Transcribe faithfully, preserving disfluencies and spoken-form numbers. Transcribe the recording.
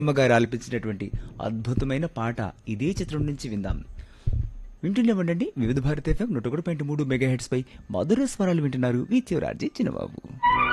అమ్మగారు ఆలపించినటువంటి అద్భుతమైన పాట ఇదే చిత్రం నుంచి విందాం. వింటూనే ఉండండి వివిధ భారత ఎఫ్ఎం నూట ఒకటి పాయింట్ మూడు మెగా హెడ్స్ పై మధుర స్వరాలు వింటున్నారు విత్యురాజీ చిన్నబాబు.